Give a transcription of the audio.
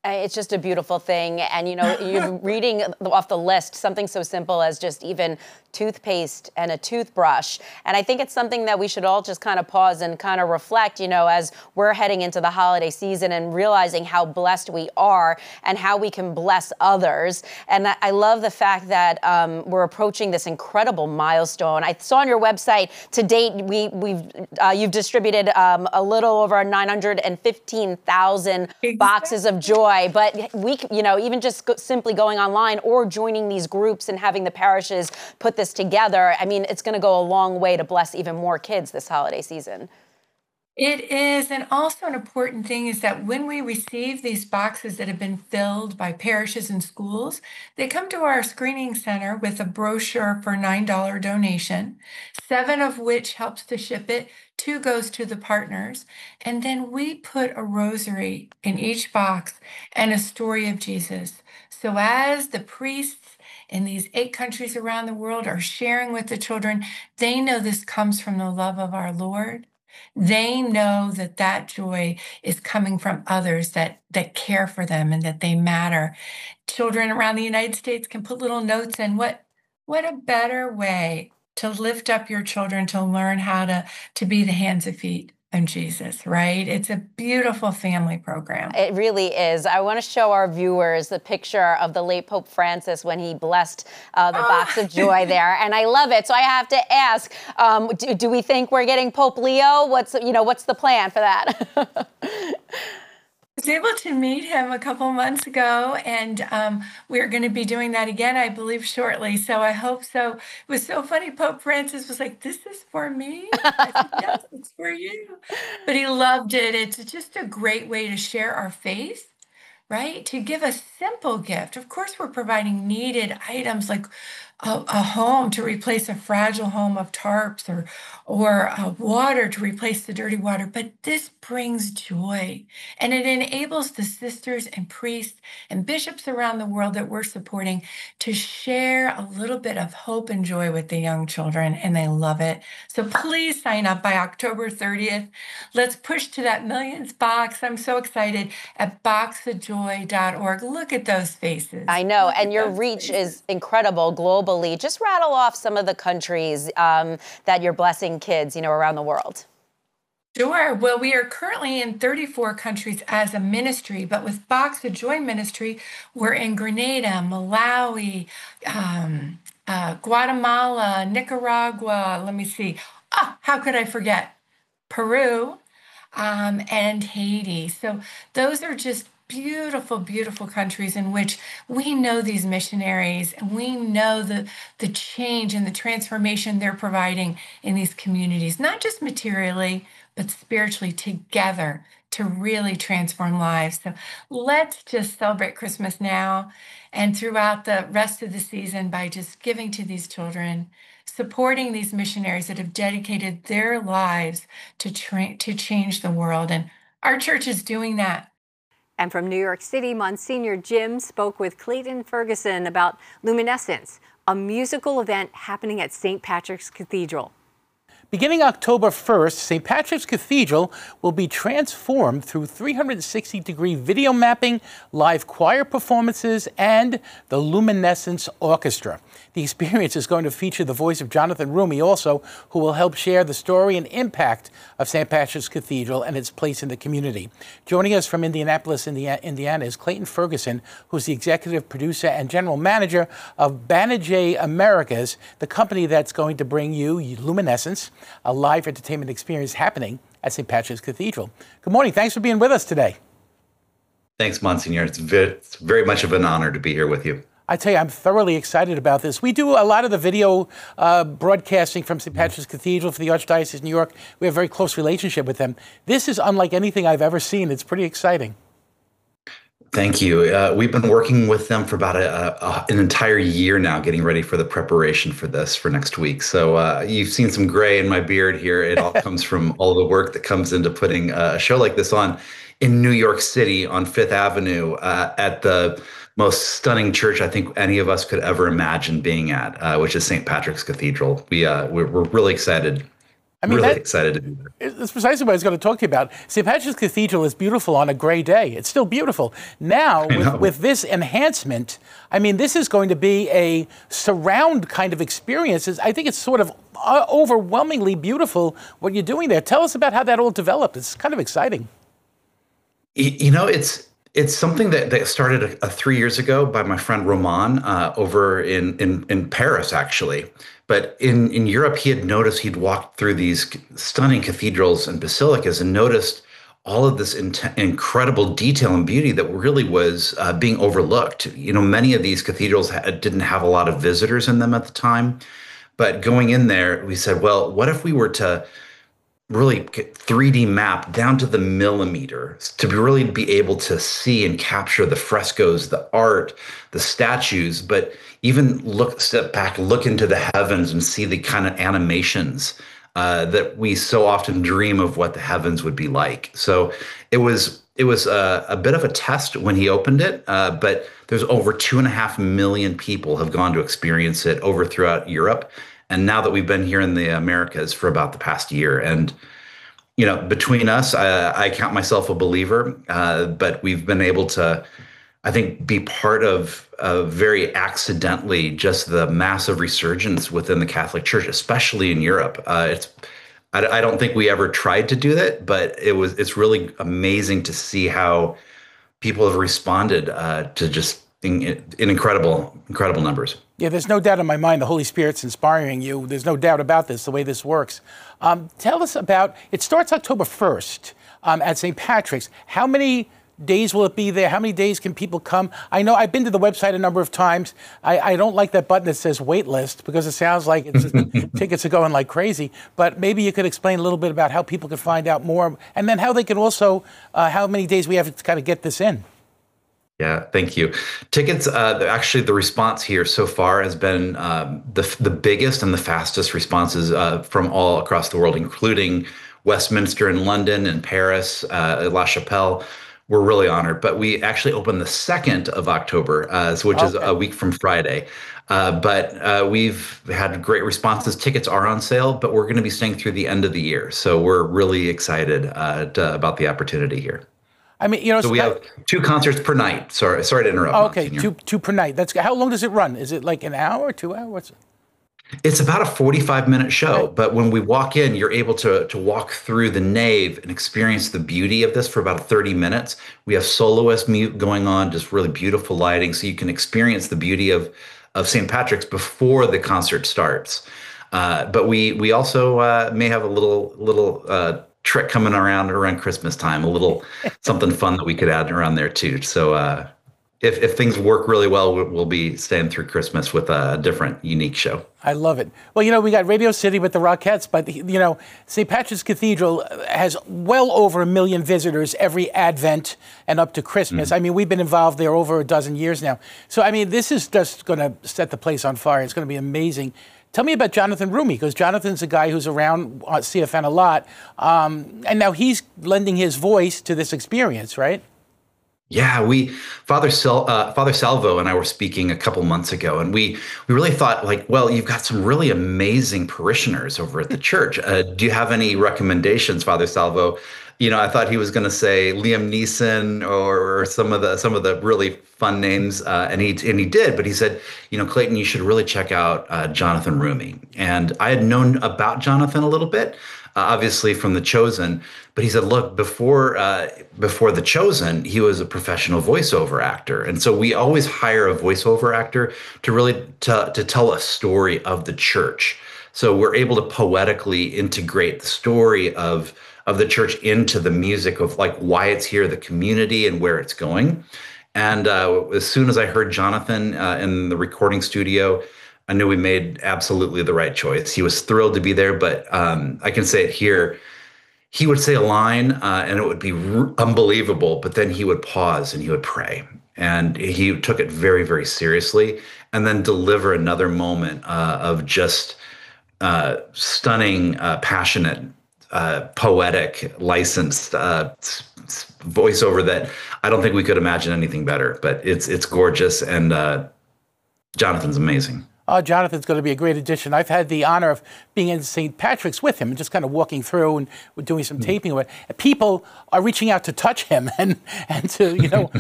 It's just a beautiful thing. And, you're reading off the list something so simple as just even toothpaste and a toothbrush. And I think it's something that we should all just kind of pause and kind of reflect, as we're heading into the holiday season and realizing how blessed we are and how we can bless others. And I love the fact that we're approaching this incredible milestone. I saw on your website to date, you've distributed a little over 915,000 boxes of joy. But even just simply going online or joining these groups and having the parishes put this together, I mean, it's going to go a long way to bless even more kids this holiday season. It is. And also an important thing is that when we receive these boxes that have been filled by parishes and schools, they come to our screening center with a brochure for $9 donation, 7 of which helps to ship it, 2 goes to the partners. And then we put a rosary in each box and a story of Jesus. So as the priests in these 8 countries around the world are sharing with the children, they know this comes from the love of our Lord. They know that that joy is coming from others that care for them and that they matter. Children around the United States can put little notes in. What a better way to lift up your children to learn how to be the hands and feet of Jesus, right? It's a beautiful family program. It really is. I want to show our viewers the picture of the late Pope Francis when he blessed the box of joy there, and I love it. So I have to ask, do we think we're getting Pope Leo? What's the plan for that? I was able to meet him a couple months ago, and we're going to be doing that again, I believe, shortly. So I hope so. It was so funny. Pope Francis was like, "This is for me?" I said, "Yes, it's for you." But he loved it. It's just a great way to share our faith, right? To give a simple gift. Of course, we're providing needed items like a home to replace a fragile home of tarps or water to replace the dirty water. But this brings joy, and it enables the sisters and priests and bishops around the world that we're supporting to share a little bit of hope and joy with the young children, and they love it. So please sign up by October 30th. Let's push to that millions box. I'm so excited at boxofjoy.org. Look at those faces. I know, and your reach is incredible globally. Just rattle off some of the countries that you're blessing kids, around the world. Sure. Well, we are currently in 34 countries as a ministry, but with Box of Joy Ministry, we're in Grenada, Malawi, Guatemala, Nicaragua. Let me see. How could I forget? Peru, and Haiti. So those are just beautiful, beautiful countries in which we know these missionaries and we know the change and the transformation they're providing in these communities, not just materially, but spiritually together to really transform lives. So let's just celebrate Christmas now and throughout the rest of the season by just giving to these children, supporting these missionaries that have dedicated their lives to change the world. And our church is doing that. And from New York City, Monsignor Jim spoke with Clayton Ferguson about Luminescence, a musical event happening at St. Patrick's Cathedral. Beginning October 1st, St. Patrick's Cathedral will be transformed through 360-degree video mapping, live choir performances, and the Luminescence Orchestra. The experience is going to feature the voice of Jonathan Rumi also, who will help share the story and impact of St. Patrick's Cathedral and its place in the community. Joining us from Indianapolis, Indiana, is Clayton Ferguson, who's the executive producer and general manager of Banijay Americas, the company that's going to bring you Luminescence, a live entertainment experience happening at St. Patrick's Cathedral. Good morning. Thanks for being with us today. Thanks, Monsignor. It's very much of an honor to be here with you. I tell you, I'm thoroughly excited about this. We do a lot of the video broadcasting from St. Patrick's Cathedral for the Archdiocese of New York. We have a very close relationship with them. This is unlike anything I've ever seen. It's pretty exciting. Thank you. We've been working with them for about an entire year now, getting ready for the preparation for this for next week. So you've seen some gray in my beard here. It all comes from all the work that comes into putting a show like this on in New York City on Fifth Avenue at the most stunning church I think any of us could ever imagine being at, which is St. Patrick's Cathedral. We're really excited I mean, really excited to be there. That's precisely what I was going to talk to you about. St. Patrick's Cathedral is beautiful on a gray day. It's still beautiful. Now, with this enhancement, I mean, this is going to be a surround kind of experience. I think it's sort of overwhelmingly beautiful what you're doing there. Tell us about how that all developed. It's kind of exciting. You know, it's something that started 3 years ago by my friend Roman over in Paris, actually. But in Europe, he'd walked through these stunning cathedrals and basilicas and noticed all of this incredible detail and beauty that really was being overlooked. You know, many of these cathedrals didn't have a lot of visitors in them at the time. But going in there, we said, well, what if we were to really 3D map down to the millimeter to really be able to see and capture the frescoes, the art, the statues, but even step back, look into the heavens and see the kind of animations that we so often dream of what the heavens would be like. So it was a bit of a test when he opened it, but there's over 2.5 million people have gone to experience it throughout Europe. And now that we've been here in the Americas for about the past year, and you know, between us, I count myself a believer, but we've been able to, I think, be part of very accidentally just the massive resurgence within the Catholic Church, especially in Europe. I don't think we ever tried to do that, but it's really amazing to see how people have responded to just in incredible numbers. Yeah, there's no doubt in my mind the Holy Spirit's inspiring you. There's no doubt about this, the way this works. Tell us about, it starts October 1st at St. Patrick's. How many days will it be there? How many days can people come? I know I've been to the website a number of times. I don't like that button that says wait list because it sounds like tickets are going like crazy. But maybe you could explain a little bit about how people can find out more and then how they can also, how many days we have to kind of get this in. Yeah, thank you. Tickets, actually, the response here so far has been the biggest and the fastest responses from all across the world, including Westminster in London and Paris, La Chapelle. We're really honored. But we actually open the 2nd of October, which is a week from Friday. But we've had great responses. Tickets are on sale, but we're going to be staying through the end of the year. So we're really excited about the opportunity here. I mean, you know, so we have 2 concerts per night. Sorry to interrupt. Okay, two per night. How long does it run? Is it like an hour, 2 hours? It's about a 45-minute show, but when we walk in, you're able to walk through the nave and experience the beauty of this for about 30 minutes. We have soloist mute going on, just really beautiful lighting, so you can experience the beauty of St. Patrick's before the concert starts. But we also may have a little trick coming around Christmas time, a little something fun that we could add around there too. So if things work really well, we'll be staying through Christmas with a different, unique show. I love it. Well, you know, we got Radio City with the Rockettes, but, you know, St. Patrick's Cathedral has well over 1 million visitors every Advent and up to Christmas. Mm-hmm. I mean, we've been involved there over a dozen years now. So, I mean, this is just going to set the place on fire. It's going to be amazing. Tell me about Jonathan Roumie, because Jonathan's a guy who's around CFN a lot, and now he's lending his voice to this experience, right? Yeah, Father Salvo and I were speaking a couple months ago, and we really thought, like, well, you've got some really amazing parishioners over at the church. Do you have any recommendations, Father Salvo? You know, I thought he was going to say Liam Neeson or some of the really fun names, and he did. But he said, you know, Clayton, you should really check out Jonathan Roumie. And I had known about Jonathan a little bit, obviously from The Chosen. But he said, look, before The Chosen, he was a professional voiceover actor, and so we always hire a voiceover actor to really to tell a story of the church. So we're able to poetically integrate the story of the church into the music of like why it's here, the community, and where it's going. And as soon as I heard Jonathan in the recording studio, I knew we made absolutely the right choice. He was thrilled to be there, but I can say it here. He would say a line and it would be unbelievable, but then he would pause and he would pray. And he took it very, very seriously, and then deliver another moment of just stunning, passionate, poetic, licensed voiceover that I don't think we could imagine anything better. But it's gorgeous, and Jonathan's amazing. Jonathan's going to be a great addition. I've had the honor of being in St. Patrick's with him and just kind of walking through, and we're doing some taping of it. People are reaching out to touch him and to,